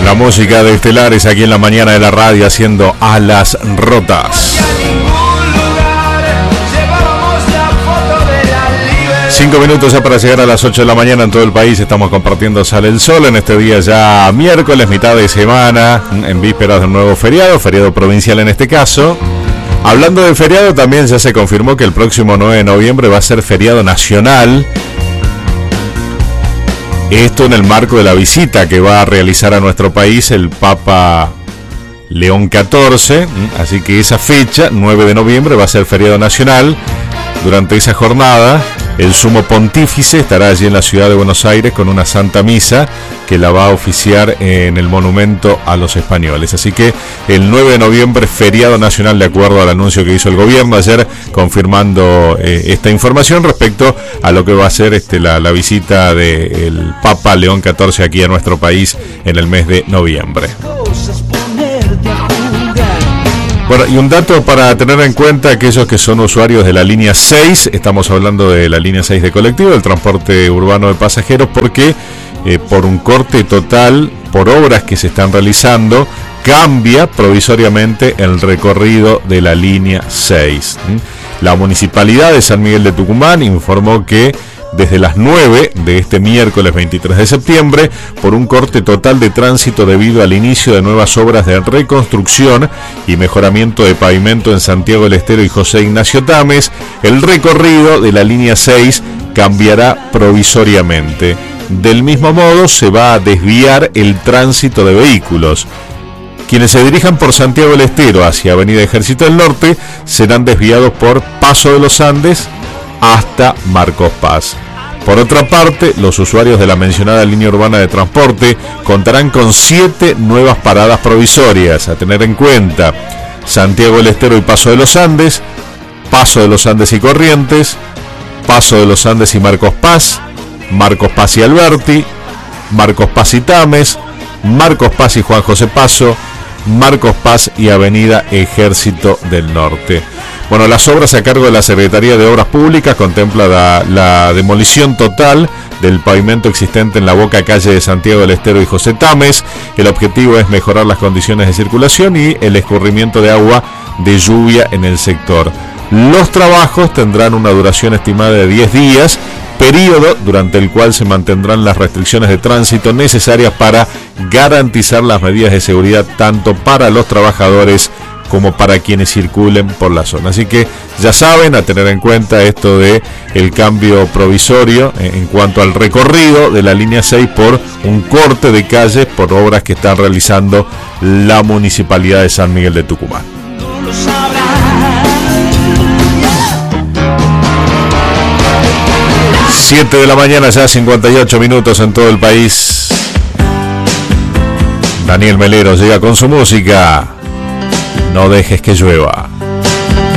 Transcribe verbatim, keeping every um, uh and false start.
La música de Estelares aquí en la mañana de la radio haciendo Alas Rotas. Cinco minutos ya para llegar a las ocho de la mañana en todo el país. Estamos compartiendo Sale el Sol en este día ya miércoles, mitad de semana, en vísperas de un nuevo feriado, feriado provincial en este caso. Hablando de feriado, también ya se confirmó que el próximo nueve de noviembre va a ser feriado nacional. Esto en el marco de la visita que va a realizar a nuestro país el Papa León catorce. Así que esa fecha, nueve de noviembre, va a ser feriado nacional. Durante esa jornada, el Sumo Pontífice estará allí en la ciudad de Buenos Aires con una Santa Misa que la va a oficiar en el Monumento a los Españoles. Así que el nueve de noviembre, feriado nacional, de acuerdo al anuncio que hizo el gobierno ayer, confirmando eh, esta información respecto a lo que va a ser este, la, la visita del Papa León catorce aquí a nuestro país en el mes de noviembre. Bueno, y un dato para tener en cuenta aquellos que son usuarios de la línea seis, estamos hablando de la línea seis de colectivo, del transporte urbano de pasajeros, porque eh, por un corte total, por obras que se están realizando, cambia provisoriamente el recorrido de la línea seis. La Municipalidad de San Miguel de Tucumán informó que desde las nueve de este miércoles veintitrés de septiembre, por un corte total de tránsito debido al inicio de nuevas obras de reconstrucción y mejoramiento de pavimento en Santiago del Estero y José Ignacio Tames, el recorrido de la línea seis cambiará provisoriamente. Del mismo modo, se va a desviar el tránsito de vehículos. Quienes se dirijan por Santiago del Estero hacia Avenida Ejército del Norte serán desviados por Paso de los Andes hasta Marcos Paz. Por otra parte, los usuarios de la mencionada línea urbana de transporte contarán con siete nuevas paradas provisorias a tener en cuenta: Santiago del Estero y Paso de los Andes, Paso de los Andes y Corrientes, Paso de los Andes y Marcos Paz, Marcos Paz y Alberti, Marcos Paz y Tames, Marcos Paz y Juan José Paso, Marcos Paz y Avenida Ejército del Norte. Bueno, las obras a cargo de la Secretaría de Obras Públicas contemplan la, la demolición total del pavimento existente en la boca calle de Santiago del Estero y José Tames. El objetivo es mejorar las condiciones de circulación y el escurrimiento de agua de lluvia en el sector. Los trabajos tendrán una duración estimada de diez días, periodo durante el cual se mantendrán las restricciones de tránsito necesarias para garantizar las medidas de seguridad tanto para los trabajadores como para quienes circulen por la zona. Así que ya saben, a tener en cuenta esto de el cambio provisorio en cuanto al recorrido de la línea seis por un corte de calles por obras que está realizando la Municipalidad de San Miguel de Tucumán. siete de la mañana, ya cincuenta y ocho minutos en todo el país. Daniel Melero llega con su música. No dejes que llueva.